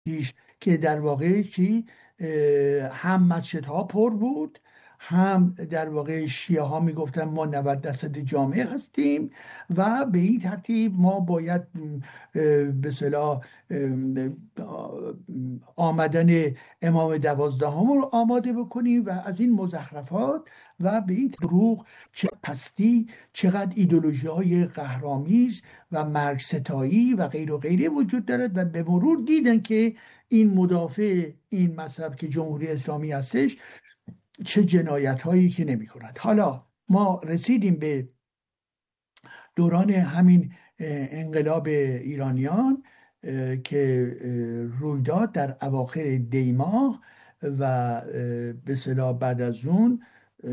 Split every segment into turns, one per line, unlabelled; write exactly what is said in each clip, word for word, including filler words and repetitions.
که در واقع چی هم مسجدها پر بود، هم در واقع شیعه ها میگفتن ما نود درصد جامعه هستیم و به این ترتیب ما باید به اصطلاح آمدن امام دوازدهم رو آماده بکنیم و از این مزخرفات و به این دروغ، چه پستی، چقدر ایدئولوژی های قهرآمیز و مرگ ستایی و غیر و غیره وجود دارد و به مرور دیدن که این مدافع این مذهب که جمهوری اسلامی هستش چه جنایت هایی که نمی کند. حالا ما رسیدیم به دوران همین انقلاب ایرانیان که روی داد در اواخر دی ماه و به اصطلاح بعد از اون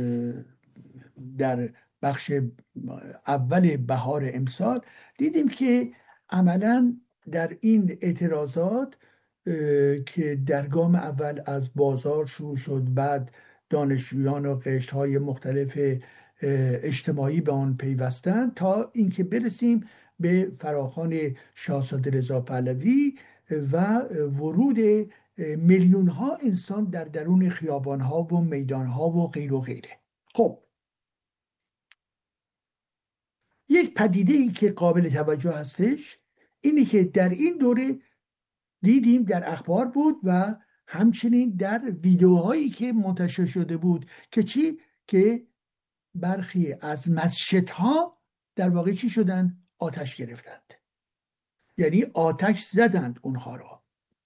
در بخش اول بهار امسال دیدیم که عملا در این اعتراضات که در گام اول از بازار شروع شد، بعد دانشجویان و قشرهای مختلف اجتماعی به آن پیوستند تا اینکه برسیم به فراخوان شاهزاده رضا پهلوی و ورود میلیون ها انسان در درون خیابان ها و میدان ها و غیر و غیره. خب یک پدیده ای که قابل توجه هستش اینه که در این دوره دیدیم در اخبار بود و همچنین در ویدیوهایی که منتشر شده بود که چی؟ که برخی از مسجدها در واقع چی شدن؟ آتش گرفتند، یعنی آتش زدند اونها را.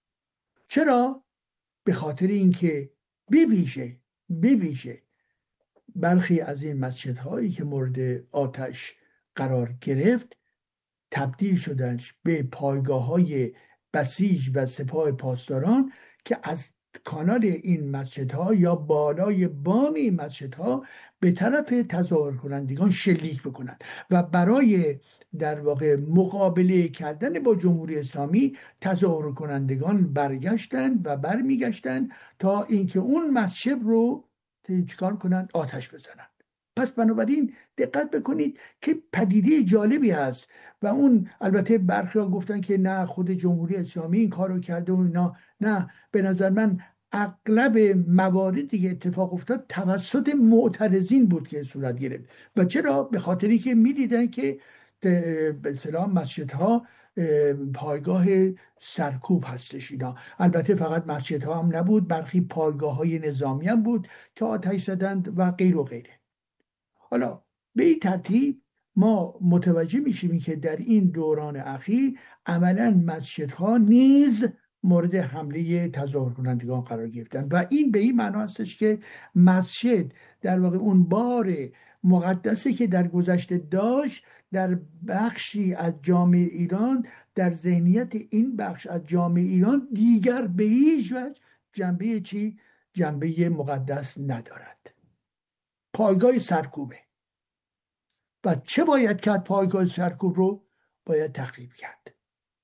چرا؟ به خاطر اینکه بویژه بویژه برخی از این مسجدهایی که مورد آتش قرار گرفت تبدیل شدند به پایگاه‌های بسیج و سپاه پاسداران که از کانال این مسجدها یا بالای بام این مسجدها به طرف تظاهر کنندگان شلیک بکنند و برای در واقع مقابله کردن با جمهوری اسلامی تظاهر کنندگان برگشتند و برمیگشتند تا اینکه اون مسجد رو چیکار کنند؟ آتش بزنند. پس بنابراین دقت بکنید که پدیده جالبی هست و اون البته برخی ها گفتن که نه خود جمهوری اسلامی این کارو کرده و اینا. نه، به نظر من اغلب مواردی که اتفاق افتاد توسط معترضین بود که صورت گرفت. و چرا؟ به خاطری که میدیدن که به اصطلاح مسجدها پایگاه سرکوب هستش اینا. البته فقط مسجدها هم نبود، برخی پایگاه های نظامی هم بود که آتش زدند و غیر و غیره. حالا به این ترتیب ما متوجه میشیم که در این دوران اخیر عملا مسجدها نیز مورد حمله تظاهر کنندگان قرار گرفتن و این به این معنا هستش که مسجد در واقع اون بار مقدسی که در گذشته داشت در بخشی از جامعه ایران، در ذهنیت این بخش از جامعه ایران دیگر به هیچ وجه جنبه چی؟ جنبه مقدس ندارد. پایگاه سرکوبه و چه باید کرد؟ پایگاه سرکوب رو باید تخریب کرد.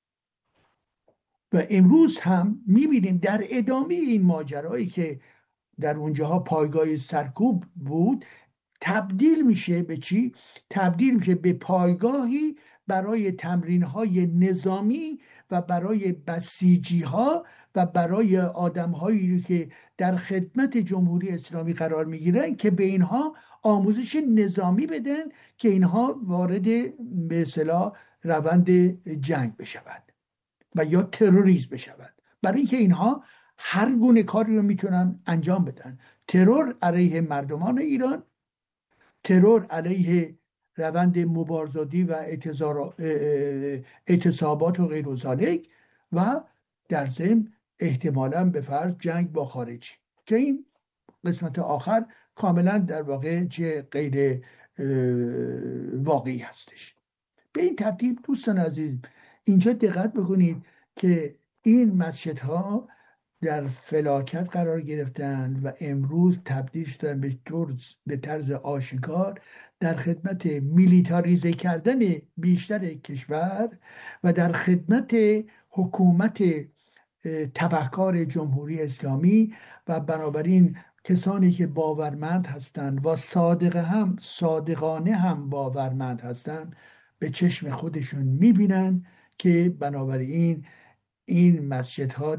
و امروز هم میبینیم در ادامه این ماجرایی که در اونجاها پایگاه سرکوب بود تبدیل میشه به چی؟ تبدیل میشه به پایگاهی برای تمرین‌های نظامی و برای بسیجی‌ها و برای آدم‌هایی که در خدمت جمهوری اسلامی قرار میگیرن که به اینها آموزش نظامی بدن که اینها وارد به اصطلاح روند جنگ بشوند و یا تروریسم بشوند، برای اینکه اینها هر گونه کاری رو میتونن انجام بدن. ترور علیه مردمان ایران، ترور علیه روند مبارزاتی و اعتصابات و غیر و ذالک و در ضمن احتمالاً به فرض جنگ با خارجی که این قسمت آخر کاملا در واقع چه غیر واقعی هستش. به این ترتیب دوستان عزیز اینجا دقت بکنید که این مسجدها در فلاکت قرار گرفتند و امروز تبدیل شدن به طرز به طرز آشکار در خدمت میلیتاریزه کردن بیشتر کشور و در خدمت حکومت تبهکار جمهوری اسلامی و بنابراین کسانی که باورمند هستند و صادق هم صادقانه هم باورمند هستند به چشم خودشون میبینن که بنابراین این مسجدها